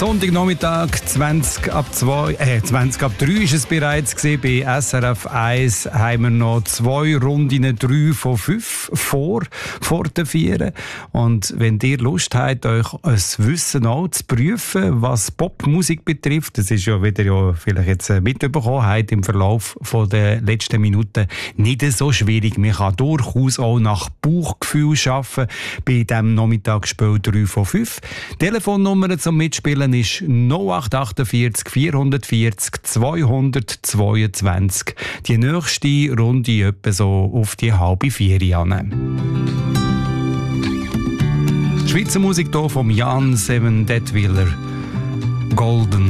Sonntagnachmittag 20 ab 3 ist es bereits gewesen. Bei SRF 1 haben wir noch 2 Runden 3 von 5 vor den 4. Und wenn ihr Lust habt, euch ein Wissen auch zu prüfen, was Popmusik betrifft, das ist ja wieder vielleicht jetzt mitbekommen habt im Verlauf der letzten Minuten, nicht so schwierig. Man kann durchaus auch nach Bauchgefühl arbeiten bei diesem Nachmittagsspiel 3 von 5. Telefonnummer zum Mitspielen ist 0848 440 222. Die nächste Runde etwa so auf die 3:30 an. Schweizer Musik hier vom Jan Seven Detwiller. Golden.